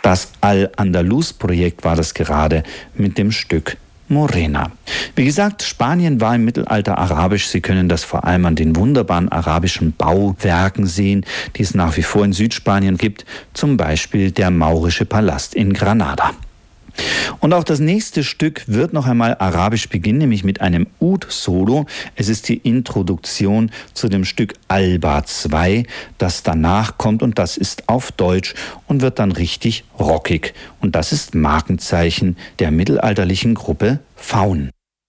Das Al-Andalus-Projekt war das gerade mit dem Stück Morena. Wie gesagt, Spanien war im Mittelalter arabisch. Sie können das vor allem an den wunderbaren arabischen Bauwerken sehen, die es nach wie vor in Südspanien gibt, zum Beispiel der Maurische Palast in Granada. Und auch das nächste Stück wird noch einmal arabisch beginnen, nämlich mit einem Oud-Solo. Es ist die Introduktion zu dem Stück Alba 2, das danach kommt, und das ist auf Deutsch und wird dann richtig rockig. Und das ist Markenzeichen der mittelalterlichen Gruppe Faun.